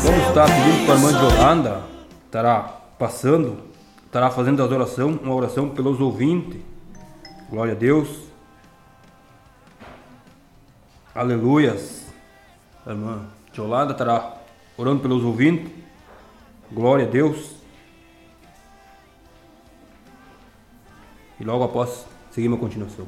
Vamos estar pedindo para a irmã Yolanda, estará fazendo uma oração pelos ouvintes. Glória a Deus. Aleluias. A irmã Yolanda estará orando pelos ouvintes. Glória a Deus. E logo após, seguimos a continuação.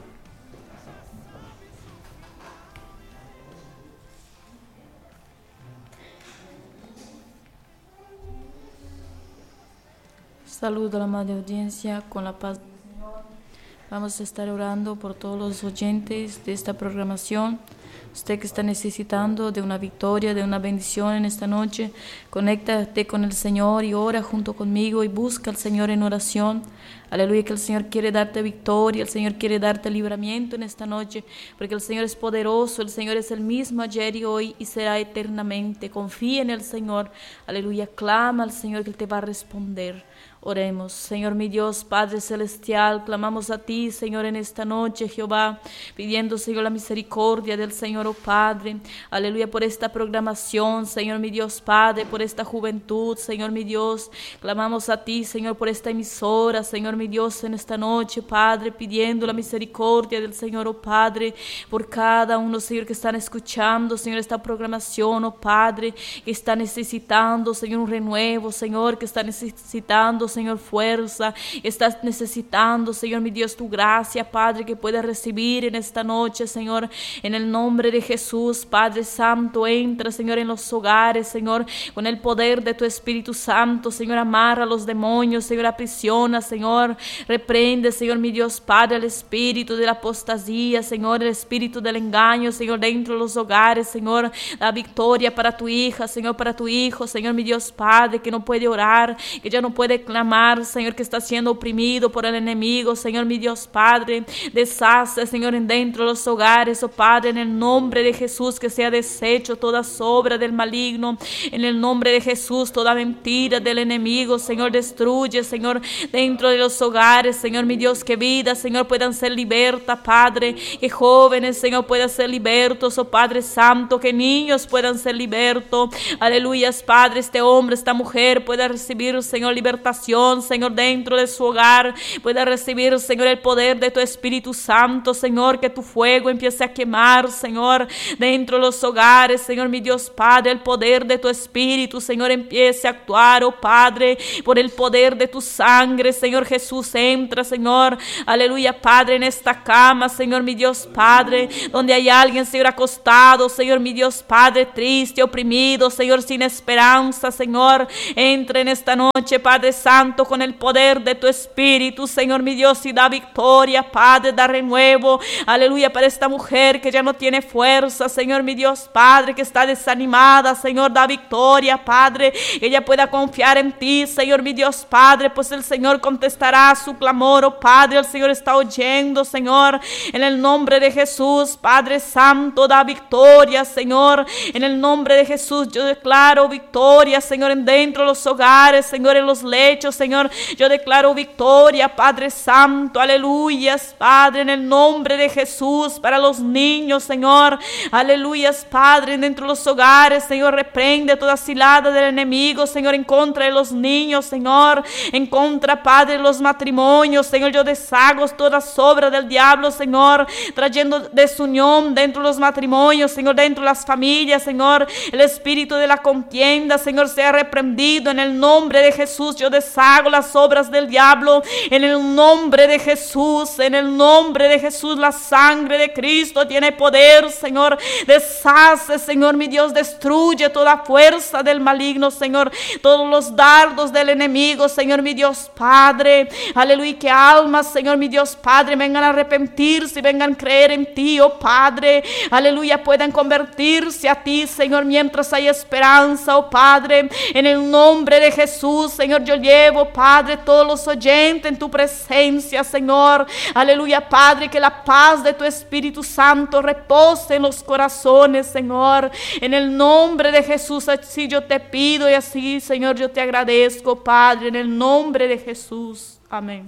Saludo a la amada audiencia con la paz del Señor. Vamos a estar orando por todos los oyentes de esta programación. Usted que está necesitando de una victoria, de una bendición en esta noche, conéctate con el Señor y ora junto conmigo y busca al Señor en oración. Aleluya, que el Señor quiere darte victoria, el Señor quiere darte libramiento en esta noche, porque el Señor es poderoso, el Señor es el mismo ayer y hoy y será eternamente. Confía en el Señor, aleluya, clama al Señor que Él te va a responder. Oremos. Señor mi Dios, Padre Celestial, clamamos a ti, Señor, en esta noche, Jehová, pidiendo, Señor, la misericordia del Señor, oh Padre, aleluya, por esta programación, Señor mi Dios, Padre, por esta juventud, Señor mi Dios, clamamos a ti, Señor, por esta emisora, Señor mi Dios, en esta noche, Padre, pidiendo la misericordia del Señor, oh Padre, por cada uno, Señor, que están escuchando, Señor, esta programación, oh Padre, que está necesitando, Señor, un renuevo, Señor, que está necesitando, Señor, fuerza, estás necesitando, Señor, mi Dios, tu gracia, Padre, que puedas recibir en esta noche, Señor, en el nombre de Jesús, Padre Santo, entra, Señor, en los hogares, Señor, con el poder de tu Espíritu Santo, Señor, amarra a los demonios, Señor, aprisiona, Señor, reprende, Señor, mi Dios, Padre, el espíritu de la apostasía, Señor, el espíritu del engaño, Señor, dentro de los hogares, Señor, la victoria para tu hija, Señor, para tu hijo, Señor, mi Dios, Padre, que no puede orar, que ya no puede clamar, Señor, que está siendo oprimido por el enemigo, Señor, mi Dios, Padre, deshace, Señor, en dentro de los hogares, oh Padre, en el nombre de Jesús, que sea deshecho toda obra del maligno, en el nombre de Jesús, toda mentira del enemigo, Señor, destruye, Señor, dentro de los hogares, Señor, mi Dios, que vidas, Señor, puedan ser libertas, Padre, que jóvenes, Señor, puedan ser libertos, oh Padre Santo, que niños puedan ser libertos, aleluya, Padre, este hombre, esta mujer pueda recibir, Señor, libertación, Señor, dentro de su hogar, pueda recibir, Señor, el poder de tu Espíritu Santo, Señor, que tu fuego empiece a quemar, Señor, dentro de los hogares, Señor, mi Dios, Padre, el poder de tu Espíritu, Señor, empiece a actuar, oh Padre, por el poder de tu sangre, Señor Jesús, entra, Señor, aleluya, Padre, en esta cama, Señor, mi Dios, Padre, donde hay alguien, Señor, acostado, Señor, mi Dios, Padre, triste, oprimido, Señor, sin esperanza, Señor, entra en esta noche, Padre Santo, con el poder de tu Espíritu, Señor, mi Dios, y da victoria, Padre, da renuevo, aleluya, para esta mujer que ya no tiene fuerza, Señor, mi Dios, Padre, que está desanimada, Señor, da victoria, Padre, que ella pueda confiar en ti, Señor, mi Dios, Padre, pues el Señor contestará su clamor, oh Padre, el Señor está oyendo, Señor, en el nombre de Jesús, Padre Santo, da victoria, Señor, en el nombre de Jesús, yo declaro victoria, Señor, en dentro de los hogares, Señor, en los lechos, Señor, yo declaro victoria, Padre Santo, aleluya, Padre, en el nombre de Jesús, para los niños, Señor, aleluya, Padre, dentro de los hogares, Señor, reprende toda cilada del enemigo, Señor, en contra de los niños, Señor, en contra, Padre, de los matrimonios, Señor, yo deshago toda obra del diablo, Señor, trayendo desunión dentro de los matrimonios, Señor, dentro de las familias, Señor, el espíritu de la contienda, Señor, sea reprendido en el nombre de Jesús, yo deshago las obras del diablo en el nombre de Jesús, en el nombre de Jesús, la sangre de Cristo tiene poder, Señor, deshace, Señor, mi Dios, destruye toda fuerza del maligno, Señor, todos los dardos del enemigo, Señor, mi Dios, Padre, aleluya, que almas, Señor, mi Dios, Padre, vengan a arrepentirse, vengan a creer en ti, oh Padre, aleluya, puedan convertirse a ti, Señor, mientras hay esperanza, oh Padre, en el nombre de Jesús, Señor, yo llevo, Padre, todos los oyentes en tu presencia, Señor, aleluya, Padre, que la paz de tu Espíritu Santo repose en los corazones, Señor, en el nombre de Jesús, así yo te pido y así, Señor, yo te agradezco, Padre, en el nombre de Jesús, amén.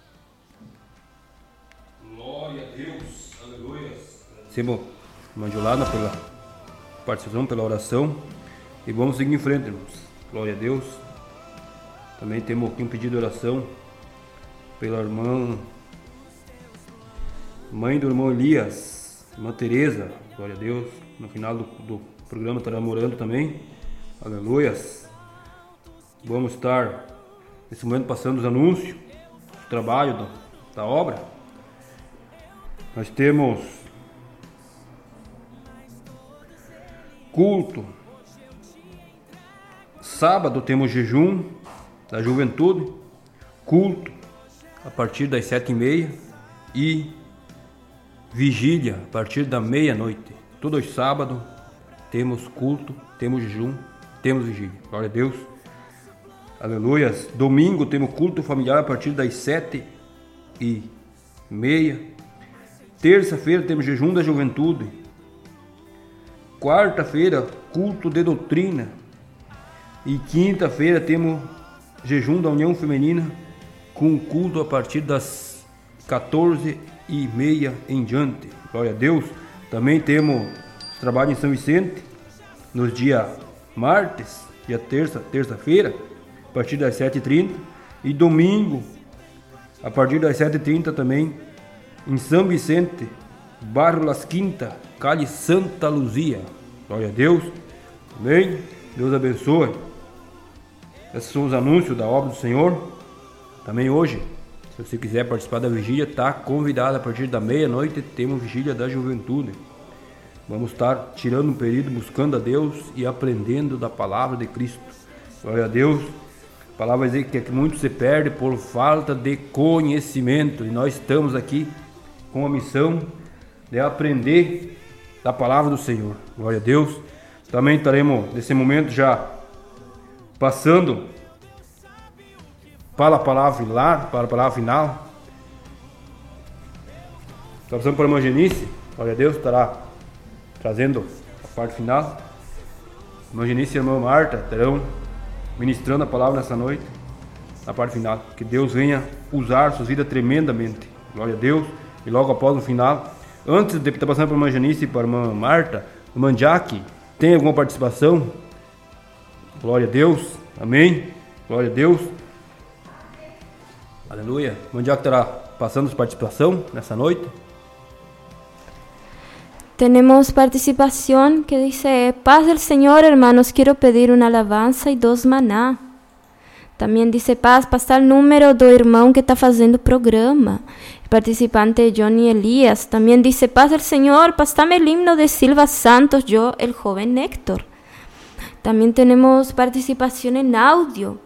Glória a Deus, aleluia. Recebo, irmã Yolanda, pela participação, pela oração. E vamos seguir em frente, irmãos. Glória a Deus. Também temos aqui um pedido de oração pela mãe do irmão Elias, irmã Tereza. Glória a Deus. No final do programa estará orando também. Aleluias. Vamos estar nesse momento passando os anúncios do trabalho da obra. Nós temos culto. Sábado temos jejum da juventude, culto a partir das 7h30 e vigília a partir da meia-noite. Todos os sábados temos culto, temos jejum, temos vigília. Glória a Deus. Aleluias. Domingo temos culto familiar a partir das 7h30. Terça-feira temos jejum da juventude. Quarta-feira, culto de doutrina. E quinta-feira temos jejum da união feminina com culto a partir das 14h30 em diante. Glória a Deus. Também temos trabalho em São Vicente nos dias martes, dia terça-feira, a partir das 7h30. E domingo, a partir das 7h30 também, em São Vicente, bairro Las Quintas, calle Santa Luzia. Glória a Deus. Amém. Deus abençoe. Esses são os anúncios da obra do Senhor. Também hoje, se você quiser participar da vigília, está convidado. A partir da meia-noite temos vigília da juventude. Vamos estar tirando um período buscando a Deus e aprendendo da palavra de Cristo. Glória a Deus. A palavra diz que muito se perde por falta de conhecimento. E nós estamos aqui com a missão de aprender da palavra do Senhor. Glória a Deus. Também estaremos nesse momento já passando para a palavra final. Está passando para a irmã Genice. Glória a Deus, estará trazendo a parte final. A irmã Genice e a irmã Marta estarão ministrando a palavra nessa noite, na parte final. Que Deus venha usar suas vidas tremendamente. Glória a Deus. E logo após o final, antes de estar passando para a irmã Genice e para a irmã Marta, a irmã Jaque, tem alguma participação? Glória a Deus. Amém. Glória a Deus. Aleluia. A irmã Jaque estará passando a participação nessa noite. Tenemos participación que dice: paz del Señor, hermanos, quiero pedir una alabanza y 2 maná. También dice: paz, passar o número do irmão que está fazendo o programa. El participante Johnny Elías. También dice: paz del Señor, pásame el himno de Silva Santos, yo, el joven Héctor. También tenemos participación en audio.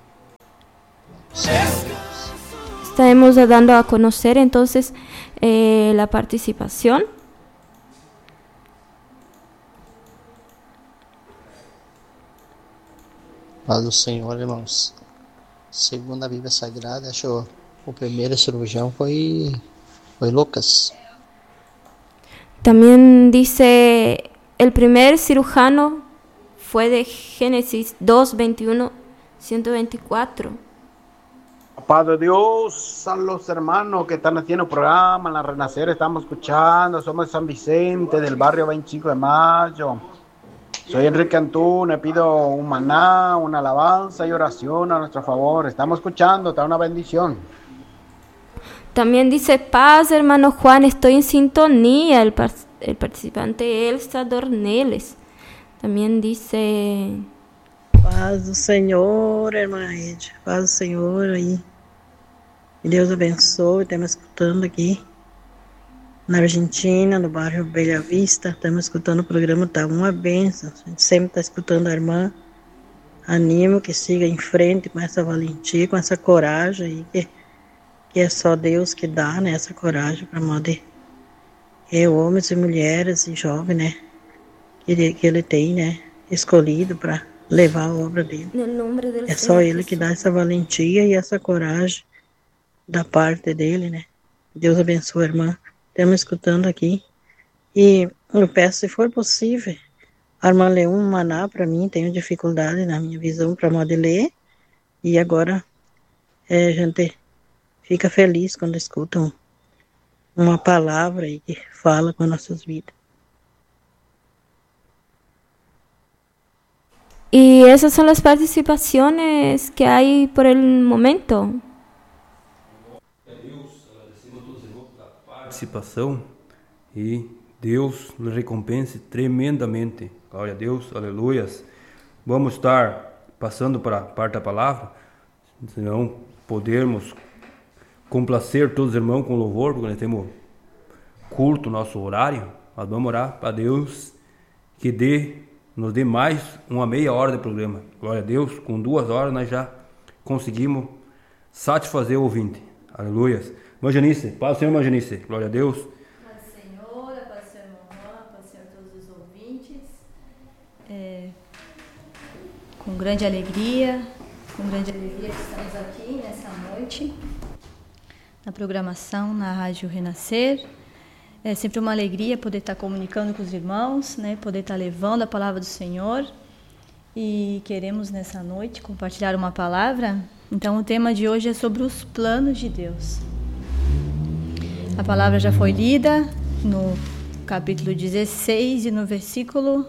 Estaremos dando a conocer entonces la participación. Paz do Senhor, irmãos. Segundo a Bíblia Sagrada, acho o primeiro cirurgião foi Lucas. También dice: el primer cirujano fue de Génesis 2:21, 124. Paz de Dios a los hermanos que están haciendo el programa, en la Renacer estamos escuchando, somos de San Vicente, del barrio 25 de Mayo. Soy Enrique Antún, pido un maná, una alabanza y oración a nuestro favor. Estamos escuchando, está una bendición. También dice: paz, hermano Juan, estoy en sintonía. El participante Elsa Dorneles. También dice: paz do Senhor, irmã Ed. Paz do Senhor aí. Que Deus abençoe. Estamos escutando aqui na Argentina, no bairro Bela Vista. Estamos escutando o programa, tá uma bênção. A gente sempre está escutando a irmã. Animo que siga em frente com essa valentia, com essa coragem aí, que é só Deus que dá, né, essa coragem para poder homens e mulheres e jovens, né, que ele tem, né, escolhido para levar a obra dele. É só ele que dá essa valentia e essa coragem da parte dele, né. Deus abençoe a irmã. Estamos escutando aqui. E eu peço, se for possível, a irmã lê um maná para mim. Tenho dificuldade na minha visão para poder ler. E agora a gente fica feliz quando escuta uma palavra aí que fala com nossas vidas. Y esas son las participaciones que hay por el momento. Participação e Deus nos recompense tremendamente. Glória a Deus, aleluias. Vamos estar passando para a parte da palavra, se não podermos complacer todos os irmãos com louvor, porque nós temos culto, nosso horário, mas vamos orar para Deus que nos dê mais uma meia hora de programa. Glória a Deus, com 2 horas nós já conseguimos satisfazer o ouvinte. Aleluias. Irmã Janice, paz do Senhor, irmã Janice. Glória a Deus. Paz do Senhor, paz do Senhor, irmão Juan, paz do Senhor a todos os ouvintes. Com grande alegria que estamos aqui nessa noite, na programação na Rádio Renascer. É sempre uma alegria poder estar comunicando com os irmãos, né? Poder estar levando a palavra do Senhor. E queremos nessa noite compartilhar uma palavra. Então o tema de hoje é sobre os planos de Deus. A palavra já foi lida no capítulo 16 e no versículo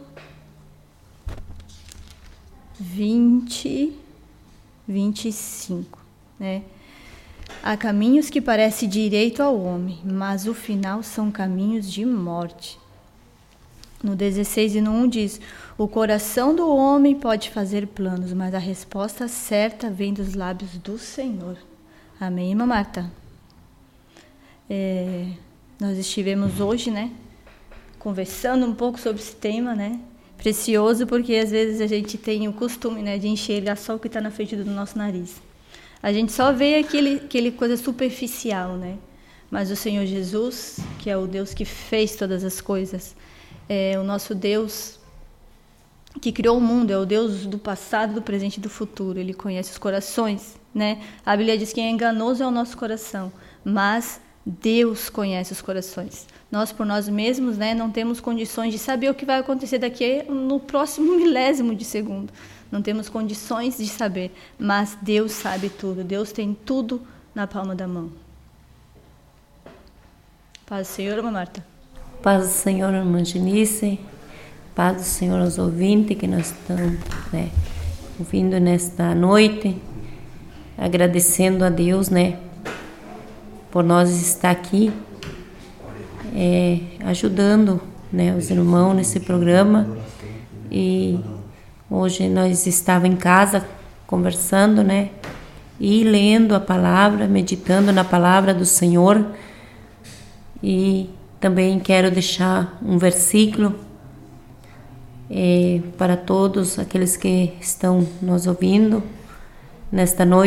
25, né? Há caminhos que parecem direito ao homem, mas o final são caminhos de morte. No 16 e no 1 diz: o coração do homem pode fazer planos, mas a resposta certa vem dos lábios do Senhor. Amém, irmã Marta? Nós estivemos hoje, né, conversando um pouco sobre esse tema, né? Precioso, porque às vezes a gente tem o costume, né, de enxergar só o que está na frente do nosso nariz. A gente só vê aquele coisa superficial, né? Mas o Senhor Jesus, que é o Deus que fez todas as coisas, é o nosso Deus que criou o mundo, é o Deus do passado, do presente e do futuro. Ele conhece os corações, né? A Bíblia diz que é enganoso é o nosso coração, mas Deus conhece os corações. Nós, por nós mesmos, né, não temos condições de saber o que vai acontecer daqui no próximo milésimo de segundo. Não temos condições de saber, mas Deus sabe tudo. Deus tem tudo na palma da mão. Paz do Senhor, irmã Marta. Paz do Senhor, irmã Janice. Paz do Senhor aos ouvintes que nós estamos, né, ouvindo nesta noite. Agradecendo a Deus, né, por nós estar aqui, ajudando, né, os irmãos nesse programa. E hoje nós estávamos em casa conversando, né, e lendo a palavra, meditando na palavra do Senhor. E também quero deixar um versículo para todos aqueles que estão nos ouvindo nesta noite.